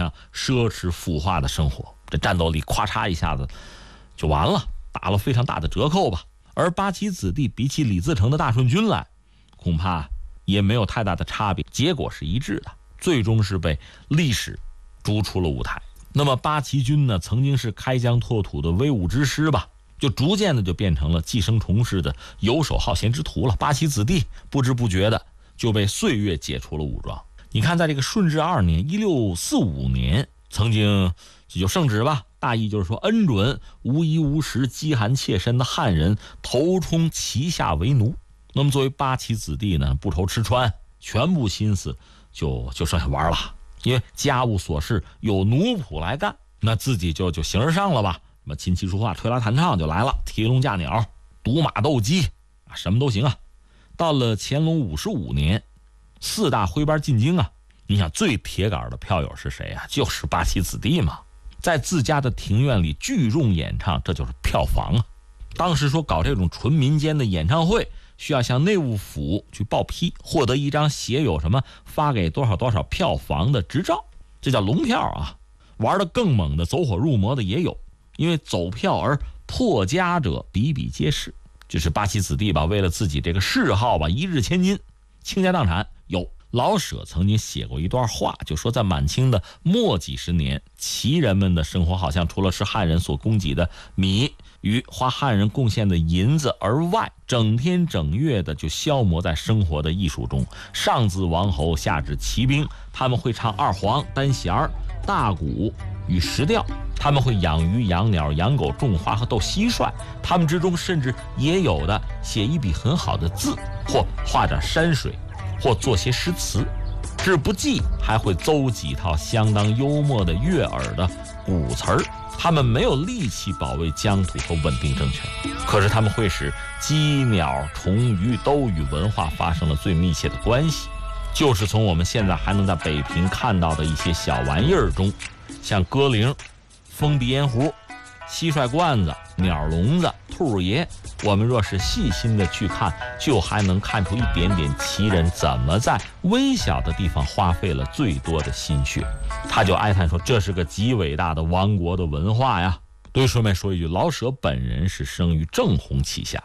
上奢侈腐化的生活，这战斗力咵嚓一下子就完了，打了非常大的折扣吧。而八旗子弟比起李自成的大顺军来，恐怕也没有太大的差别，结果是一致的，最终是被历史逐出了舞台。那么八旗军呢，曾经是开疆拓土的威武之师吧，就逐渐的就变成了寄生虫式的游手好闲之徒了。八旗子弟不知不觉的就被岁月解除了武装。你看，在这个顺治2年1645年，曾经就圣旨吧，大意就是说，恩准无衣无食、饥寒切身的汉人投充旗下为奴。那么作为八旗子弟呢，不愁吃穿，全部心思就剩下玩了，因为家务琐事有奴仆来干，那自己就形而上了吧。什么琴棋书画、吹拉弹唱就来了，提笼架鸟、赌马斗鸡啊，什么都行啊。到了乾隆55年，4大徽班进京啊，你想最铁杆的票友是谁啊？就是八旗子弟嘛，在自家的庭院里聚众演唱，这就是票房啊。当时说搞这种纯民间的演唱会，需要向内务府去报批，获得一张写有什么发给多少多少票房的执照，这叫龙票啊。玩得更猛的、走火入魔的也有，因为走票而破家者比比皆是。就是八旗子弟吧，为了自己这个嗜好吧，一日千金，倾家荡产。有老舍曾经写过一段话，就说在满清的末几十年，旗人们的生活好像除了吃汉人所供给的米与花汉人贡献的银子而外，整天整月的就消磨在生活的艺术中。上至王侯，下至骑兵，他们会唱二黄、单弦、大鼓与石调，他们会养鱼、养鸟、养狗、种花和斗蟋蟀，他们之中甚至也有的写一笔很好的字，或画点山水，或做些诗词，至不济还会奏几套相当幽默的悦耳的古词儿。他们没有力气保卫疆土和稳定政权，可是他们会使鸡鸟虫鱼都与文化发生了最密切的关系。就是从我们现在还能在北平看到的一些小玩意儿中，像歌铃、风鼻烟壶、蟋蟀罐子、鸟笼子、兔爷，我们若是细心的去看，就还能看出一点点旗人怎么在微小的地方花费了最多的心血。他就哀叹说，这是个极伟大的亡国的文化呀。对，顺便说一句，老舍本人是生于正红旗下。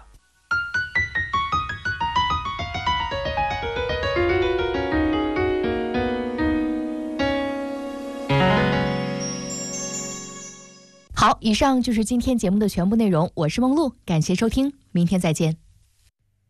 好，以上就是今天节目的全部内容，我是梦露，感谢收听，明天再见。